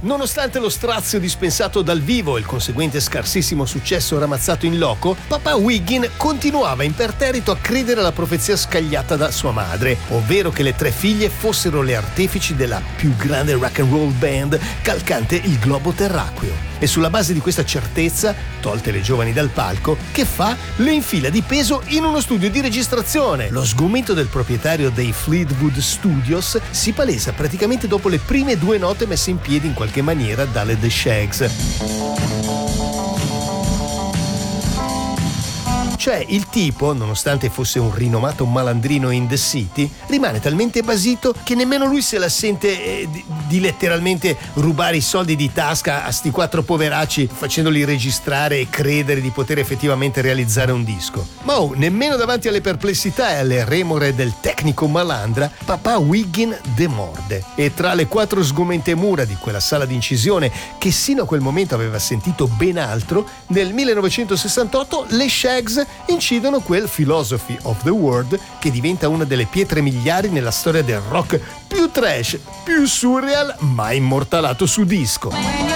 Nonostante lo strazio dispensato dal vivo e il conseguente scarsissimo successo ramazzato in loco, papà Wiggin continuava imperterrito a credere alla profezia scagliata da sua madre, ovvero che le 3 figlie fossero le artefici della più grande rock and roll band calcante il globo terracqueo. E sulla base di questa certezza, tolte le giovani dal palco, che fa? Le infila di peso in uno studio di registrazione. Lo sgomento del proprietario dei Fleetwood Studios si palesa praticamente dopo le prime 2 note messe in piedi in qualche maniera dalle The Shaggs. Cioè, il tipo, nonostante fosse un rinomato malandrino in the city, rimane talmente basito che nemmeno lui se la sente di letteralmente rubare i soldi di tasca a sti 4 poveracci facendoli registrare e credere di poter effettivamente realizzare un disco. Ma nemmeno davanti alle perplessità e alle remore del tecnico malandra, papà Wiggin demorde. E tra le 4 sgomente mura di quella sala d'incisione, che sino a quel momento aveva sentito ben altro, nel 1968 le Shaggs incidono quel Philosophy of the World che diventa una delle pietre miliari nella storia del rock più trash, più surreal, mai immortalato su disco.